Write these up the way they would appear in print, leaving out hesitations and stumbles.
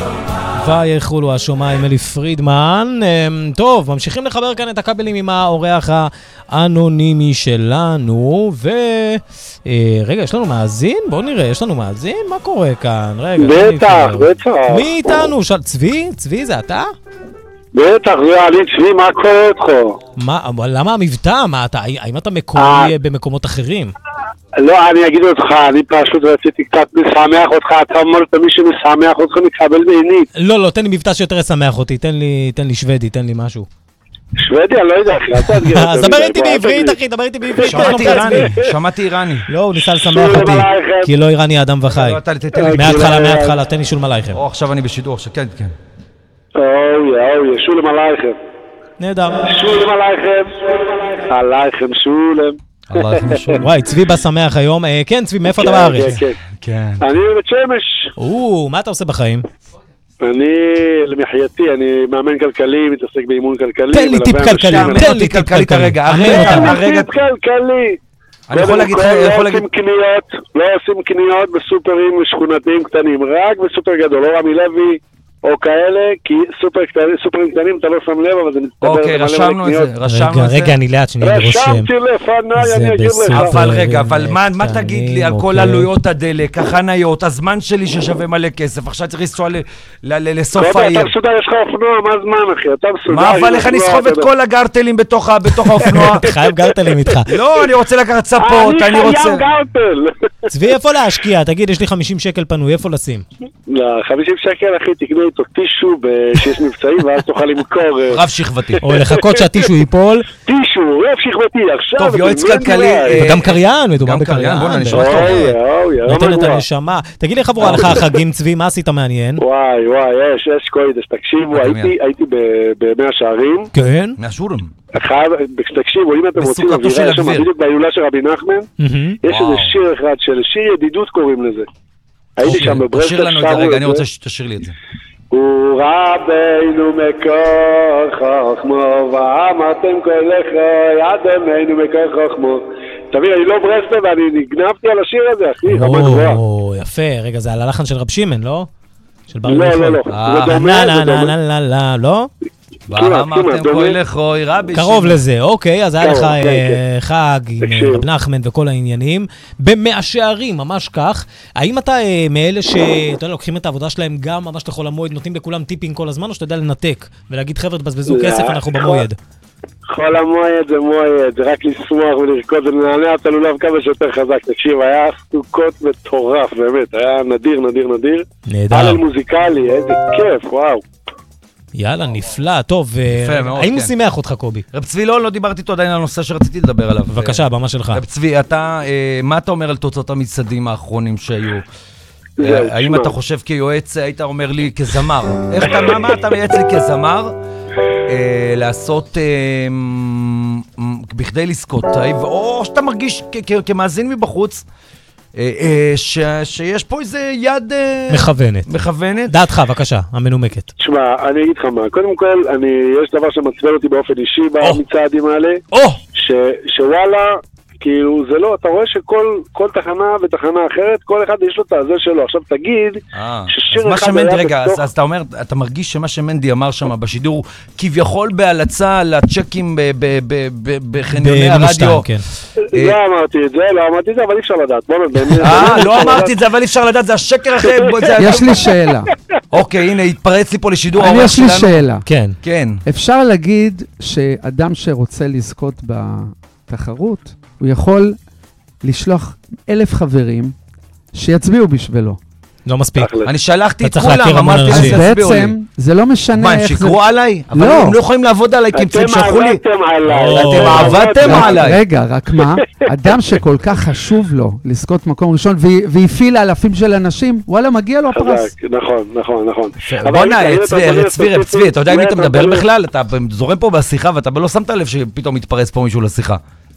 ויחולו השומיים, אלי פרידמן. טוב, ממשיכים לחבר כאן את הכבלים עם האורח האנונימי שלנו, רגע, יש לנו מאזין? בואו נראה, יש לנו מאזין? מה קורה כאן? רגע, בטח. מי איתנו? צבי? צבי, זה אתה? בטח, זה עלי צבי, מה קורה איתך? למה המבטא? האם אתה מקורי במקומות אחרים? לא, אני אגיד אותך, אני פשוט רציתי קצת משמח אותך, אתה אומרת מי שמשמח אותך מקבל בעינית. לא, תן לי מבטא שיותר ישמח אותי, תן לי שוודי, תן לי משהו. שוודי, אני לא יודע, אז דבר איתי בעברית, אחי, דבר איתי בעברית. שמעתי אירני. לא, הוא ניסה לשמח אותי, כי לא איראני האדם וחי. מההתחלה, תן לי שולם עלייכם. עכשיו אני בשידור, כן. אוי, שולם עלייכם. נהדר. שולם עלייכם, שולם. וואי, צבי בשמח היום. כן, צבי, מאיפה אתה בארץ? כן. אני בבית שמש. מה אתה עושה בחיים? אני, למחייתי, אני מאמן כלכלי, מתעסק באימון כלכלי. תן לי טיפ כלכלי כרגע. טיפ כלכלי. אני יכול להגיד לך, לא עושים קניות בסופרים שכונתיים קטנים, רק בסופר גדול, לא רמי לוי או כאלה, כי סופרים קטנים אתה לא שם לב, אבל זה מצטבר. אוקיי, רשמנו את זה, רגע, אני לאט שאני רושם. רשמתי לפניי, אני אגיד לך. אבל רגע, מה תגיד לי על כל עלויות הדלק, החניות, הזמן שלי ששווה מלא כסף, עכשיו צריך לנסוע לסוף העיר. אתה מסודר, יש לך אופנוע, מה זמן אחי? אתה מסודר. מה, אבל איך אני אסחוב את כל הגרטלים בתוך האופנוע? אתה חייב גרטלים איתך. לא, אני רוצה לקחת ספות, אני רוצה... חייב גרטל. צבי, איפה להשקיע? תגיד, יש לי 50 שקל פנוי, איפה לשים? לא, 50 שקל אחי, תקנה איתו טישו שיש מבצעים, ואז תוכל למכור... רב שכבתי. או לחכות שהטישו ייפול. טישו, רב שכבתי, עכשיו... טוב, יועץ כלכלי... וגם קריין, מדובר בקריין. בוא נשמע נותן את הנשמה. תגיד לי חבורה לך החגים, צבי, מה עשית מעניין? וואי, יש קוידש, תקשיבו, הייתי במאה שערים. כן? מהשורם. תקשיבו, אם אתם רוצים אווירה, שם בדיוק בהילולה של רבי נחמן, יש איזה שיר אחד של שיר ידידות קוראים לזה. הייתי שם בברסלב. תשאיר לנו את זה רגע, אני רוצה שתשאיר לי את זה. ורבינו מקור חוכמו, ואמרתם כולך ידמנו מקור חוכמו. תבין, אני לא ברסלב ואני נגנבתי על השיר הזה, אחי, רמה גבוהה. יפה, רגע, זה על הלחן של רב שימן, לא? לא, זה דומה, לא? ואמרתם כולך רבי קרוב לזה, אוקיי, אז היה לך חג עם רב נחמן וכל העניינים. במאה שערים, ממש כך. האם אתה מאלה שלוקחים את העבודה שלהם גם ממש לכל המועד, נותנים לכולם טיפים כל הזמן, או שאתה יודע לנתק ולהגיד חבר'ה תבזבזו כסף, אנחנו במועד? כל המועד זה מועד, זה רק לשמוח ולרקוד ולנענע את הלולב כמה שיותר חזק. תקשיב, היה סוכות מטורף, באמת, היה נדיר. נהדר. הלל מוזיקלי, איזה כיף, וואו. יאללה, נפלא, טוב, האם הוא שימח אותך, קובי? רב צבי, לא דיברתי איתו עדיין על הנושא שרציתי לדבר עליו. בבקשה, הבמה שלך. רב צבי, מה אתה אומר על תוצאות המצעדים האחרונים שהיו? האם אתה חושב כיועץ, היית אומר לי כזמר? מה אתה מייעץ לי כזמר? לעשות בכדי לזכות, או שאתה מרגיש כמאזין מבחוץ, שיש פה איזה יד מכוונת. דעתך, בבקשה, המנומקת. תשמע, אני אגיד לך מה, קודם כל, יש דבר שמצבל אותי באופן אישי במצעדים האלה, שוואלה, כאילו זה לא, אתה רואה שכל תחנה ותחנה אחרת, כל אחד יש לו את הזה שלו. עכשיו תגיד ששיר אחד היה רגע, אז אתה אומר, אתה מרגיש שמה שמנדי אמר שם בשידור, כביכול בהלצה לצ'קים בחניוני הרדיו. לא אמרתי את זה, אבל אי אפשר לדעת. לא אמרתי את זה, אבל אי אפשר לדעת, זה השקר אחרי... יש לי שאלה. אוקיי, הנה, התפרץ לי פה לשידור. יש לי שאלה. כן. אפשר להגיד שאדם שרוצה לזכות בתחרות, הוא יכול לשלוח 1,000 חברים שיצביעו בשבילו. לא מספיק. אני שלחתי את כולם, אמרתי אז בעצם זה לא משנה מה, הם שיקרו עליי? אבל הם לא יכולים לעבוד עליי, כי הם שלחו לי. אתם עבדתם עליי. רגע, רק מה? אדם שכל כך חשוב לו לזכות מקום ראשון, והפעיל אלפים של אנשים, וואלה, מגיע לו הפרס. נכון. בוא'נה, צבי, אתה יודע אם אתה מדבר בכלל? אתה זורם פה בשיחה, ואתה לא שמת לב שפתאום מתפרץ פה מישהו לשיחה.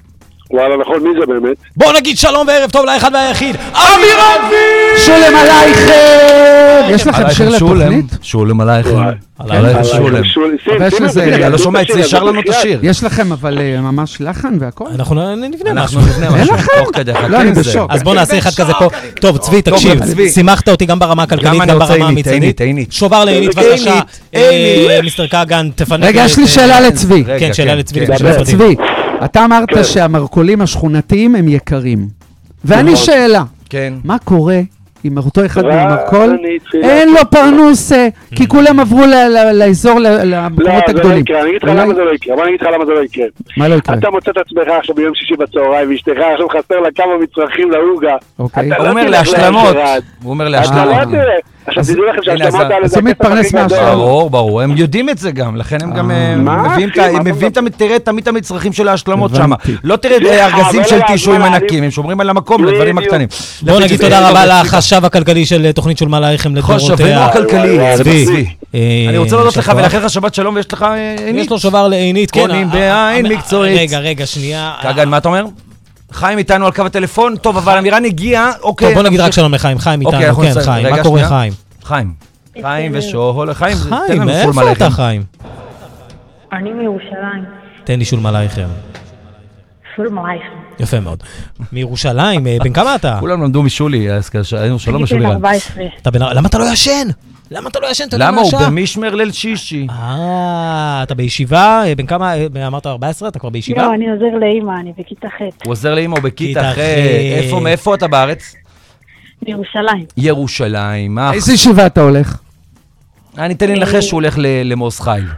וואלה, נכון, מי זה באמת? בואו נגיד שלום וערב טוב לאחד והיחיד, אמירן דביר! שולם עלייכם! יש לכם שיר לתוכנית? שולם עלייכם. עלייך שולם. אבל יש לזה... רגע, לא שומע אצלי, שר לנו את השיר. יש לכם אבל ממש לחן והכל? אנחנו נבנה משהו. אנחנו נבנה משהו. תוך כדי, לא, אני בשוק. אז בוא נעשה אחד כזה פה. טוב, צבי, תקשיב, שימחת אותי גם ברמה הכלכלית, גם ברמה המצעדית. שובר לעינית בבקשה, מיסטר קאגן, תפנק. רגע, יש לי שאלה לצבי. כן, שאלה לצבי. צבי, אתה אמרת שהמרכולים השכונתיים הם יקרים. ואני שאלה, מה קורה אם אותו אחד מהמרכול, אין לו פרנוס, כי כולם עברו לאזור, למקומות הגדולים. לא, אני אגיד לך למה זה לא יקרה. בוא נגיד לך למה זה לא יקרה. מה לא יקרה? אתה מוצא את עצמך עכשיו ביום שישי בצהריים, ואשתך עכשיו חסר לה כמה מצרכים לעוגה. הוא אומר להשלמות. הוא אומר להשלמות. עכשיו תדעו לכם שהשלמות האלה זה הכסף הכי גדול. ברור, הם יודעים את זה גם, לכן הם גם מביאים תמיד את המצרכים של ההשלמות שם. לא תראה ארגזים של טישו עם ענקים, הם שומרים על המקום לדברים הקטנים. בואו נגיד תודה רבה לחשב הכלכלי של תוכנית שולמה עלייכם לדורותיה. חשבנו הכלכלי, צבי. אני רוצה להודות לך ולאחל לך שבת שלום, ויש לך עינית. יש לו שובר לעינית, כן. קונים בעין מקצועית. רגע, שנייה. קאגן, מה אתה אומר? חיים איתנו על קו הטלפון, טוב, אבל אמירן הגיע, אוקיי. טוב, בוא נגיד רק שלום לחיים, חיים איתנו, כן, חיים, מה קורה חיים? חיים ושואל, חיים, חיים, איפה אתה חיים? אני מירושלים. תן לי שולם עלייכם. שולם עלייכם. יפה מאוד. מירושלים, בן כמה אתה? כולם למדו משולי, אז היינו שלום אני משולי. בן 14. למה אתה לא ישן? למה אתה לא ישן? למה? הוא במשמר ליל שישי. אתה בישיבה? בן כמה? אמרת 14? אתה כבר בישיבה? לא, אני עוזר לאמא, אני בכיתה ח'. הוא עוזר לאמא, הוא בכיתה ח'. מאיפה אתה בארץ? בירושלים. ירושלים. איזה ישיבה אתה הולך? אני אתן לי לנחש שהוא הולך למעוז חיל.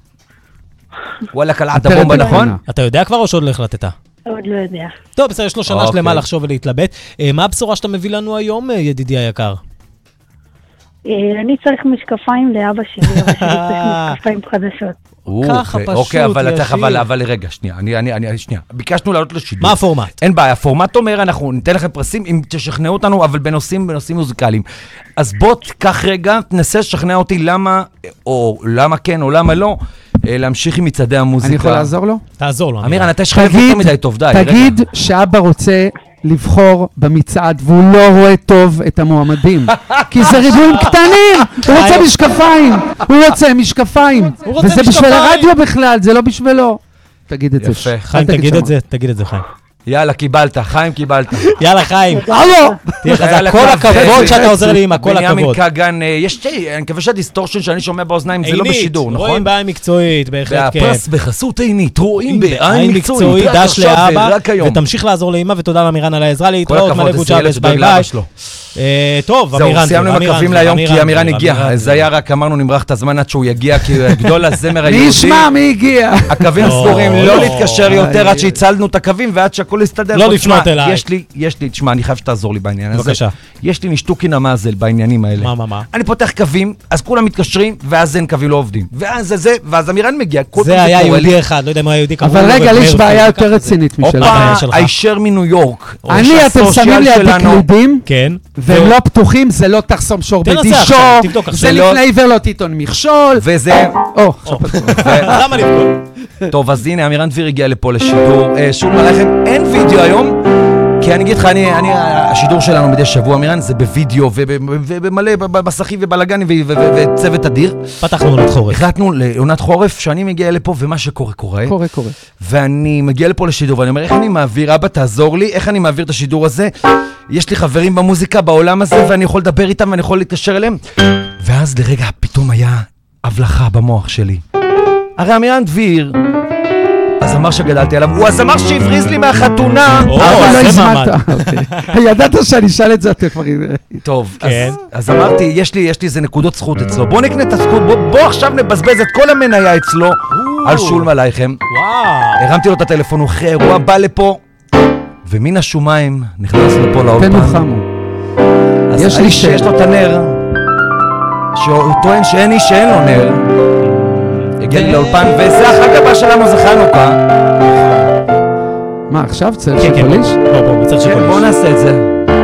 וואלה, קלעת בומבה, נכון? אתה יודע כבר או שעוד לא החלטת? עוד לא יודע. טוב, בסדר, יש לו שנה שלמה לחשוב ולהתלבט. מה הבשורה שאתה מביא לנו היום, ידידי היקר? אני צריך משקפיים לאבא שלי, אבא שלי צריך משקפיים חדשות. ככה פשוט, אוקיי, אבל רגע, שנייה, שנייה. ביקשנו לעלות לשידור. מה הפורמט? אין בעיה, הפורמט אומר, אנחנו ניתן לכם פרסים אם תשכנעו אותנו, אבל בנושאים מוזיקליים. אז בוא תקח רגע, תנסה לשכנע אותי למה, או למה כן, או למה לא, להמשיך עם מצעדי המוזיקה. אני יכול לעזור לו? תעזור לו. אמירן, אתה שחלף יותר מדי טוב, די. תגיד שאבא רוצה לבחור במצעד, והוא לא רואה טוב את המועמדים. כי זה ריבועים קטנים! הוא רוצה משקפיים! הוא רוצה משקפיים! וזה בשביל הרדיו בכלל, זה לא בשבילו. תגיד את זה. יפה. חיים, תגיד את זה, חיים. יאללה, קיבלת, חיים קיבלת. יאללה, חיים. הלו! תהיה חזק, כל הכבוד שאתה עוזר לי עם כל הכבוד. בנימין קאגן, אני מקווה שהדיסטורשן שאני שומע באוזניים זה לא בשידור, נכון? רואים בעין מקצועית, בהחלט כן. והפרס בחסות עינית, רואים בעין מקצועית, רק דש עכשיו לאבא, ורק היום. ותמשיך לעזור לאמא, ותודה לאמירן על העזרה, להתראות, מלא גוד שבס, ביי ביי. טוב, זהו, אמירן, סיימנו עם הקווים להיום, כי אמירן הגיע. זה היה רק, אמרנו, נמרח את הזמן עד שהוא יגיע, כי גדול הזמר היהודי. מי ישמע, מי הגיע? הקווים סגורים, לא להתקשר יותר עד שהצלנו את הקווים ועד שהכל יסתדר. לא לפנות אליי. יש לי, תשמע, אני חייב שתעזור לי בעניין הזה. בבקשה. יש לי משטוקין המאזל בעניינים האלה. מה? אני פותח קווים, אז כולם מתקשרים, ואז אין קווים לא עובדים. ואז אמירן מגיע. זה היה יהודי אחד, לא יודע מה היה יהודי. אבל רגע, לי יש בעיה יותר רצינית משלך. הישר מניו יורק. אתם שמים לי הדקלודים, כן. והם לא פתוחים, זה לא תחסום שור בדישו, זה לפני עיוור לא תיתון מכשול. וזה... למה לבכות? טוב, אז הנה, אמירן דביר הגיע לפה לשידור. שולמה עלייכם, אין וידאו היום, כי אני אגיד לך, השידור שלנו מדי שבוע, אמירן, זה בווידאו ובמלא מסכים ובלגנים וצוות אדיר. פתחנו עונת חורף. החלטנו לעונת חורף, שאני מגיע לפה, ומה שקורה קורה. קורה. ואני מגיע לפה לשידור, ואני אומר, איך אני מעביר, אבא, תעזור לי, איך אני מעביר את השידור הזה? יש לי חברים במוזיקה בעולם הזה, ואני יכול לדבר איתם, ואני יכול להתקשר אליהם. ואז לרגע, פתאום היה הבלחה במוח שלי. הרי אמירן דביר, הזמר שגדלתי עליו, הוא הזמר שהבריז לי מהחתונה. אבל לא הזמנת. ידעת שאני אשאל את זה, אתה כבר... טוב, אז אמרתי, יש לי איזה נקודות זכות אצלו. בוא נקנה את הזכות, בוא עכשיו נבזבז את כל המניה אצלו על שולם עלייכם. הרמתי לו את הטלפון, הוא אחרי אירוע, בא לפה, ומן השומיים נכנס לפה לאולפן. ונוחמו. אז האיש שיש לו את הנר, שהוא טוען שאין איש שאין לו נר, הגיע לי לאולפן, וזה החג הבא שלנו, זה חנוכה. מה, עכשיו? צל של פוליש? בוא, בצל של פוליש. בוא נעשה את זה.